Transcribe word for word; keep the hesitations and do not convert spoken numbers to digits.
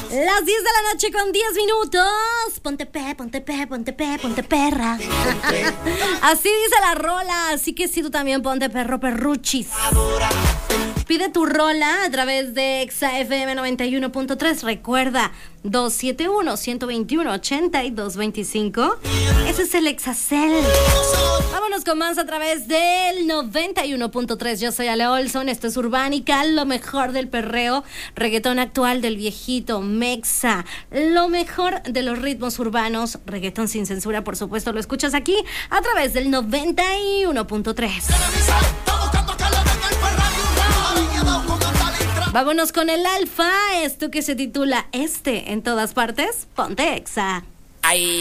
Las diez de la noche con diez minutos. Ponte pe, ponte pe, ponte pe, ponte perra. Así dice la rola. Así que sí, tú también ponte perro, perruchis. Pide tu rola a través de Exa F M noventa y uno punto tres. Recuerda, dos siete uno, uno dos uno, ocho dos dos cinco. Ese es el Exacel. Vámonos con más a través del noventa y uno punto tres. Yo soy Ale Olson, esto es Urbánica, lo mejor del perreo, reggaetón actual del viejito, mexa, lo mejor de los ritmos urbanos, reggaetón sin censura, por supuesto, lo escuchas aquí a través del noventa y uno punto tres. Vámonos con el Alfa, esto que se titula Este en todas partes, ponte Exa. Ay.